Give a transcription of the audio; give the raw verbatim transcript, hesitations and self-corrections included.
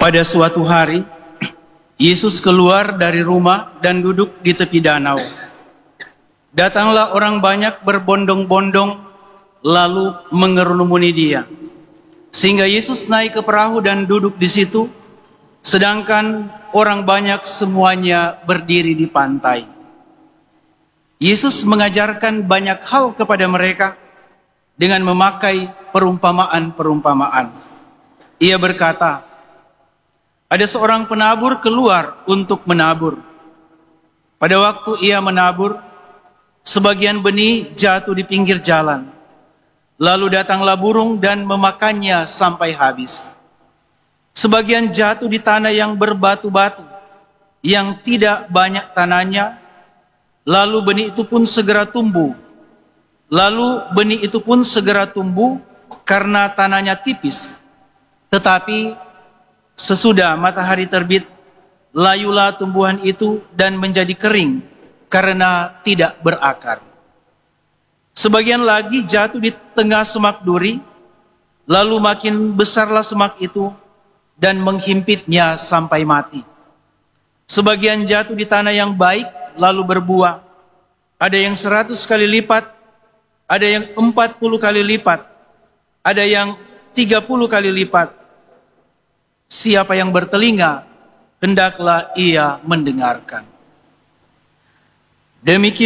Pada suatu hari, Yesus keluar dari rumah dan duduk di tepi danau. Datanglah orang banyak berbondong-bondong lalu mengerumuni dia. Sehingga Yesus naik ke perahu dan duduk di situ, sedangkan orang banyak semuanya berdiri di pantai. Yesus mengajarkan banyak hal kepada mereka dengan memakai perumpamaan-perumpamaan. Ia berkata, ada seorang penabur keluar untuk menabur. Pada waktu ia menabur, sebagian benih jatuh di pinggir jalan. Lalu datanglah burung dan memakannya sampai habis. Sebagian jatuh di tanah yang berbatu-batu, yang tidak banyak tanahnya. Lalu benih itu pun segera tumbuh. Lalu benih itu pun segera tumbuh karena tanahnya tipis. Tetapi sesudah matahari terbit, layulah tumbuhan itu dan menjadi kering karena tidak berakar. Sebagian lagi jatuh di tengah semak duri, lalu makin besarlah semak itu dan menghimpitnya sampai mati. Sebagian jatuh di tanah yang baik, lalu berbuah. Ada yang seratus kali lipat, ada yang empat puluh kali lipat, ada yang tiga puluh kali lipat. Siapa yang bertelinga, hendaklah ia mendengarkan. Demikian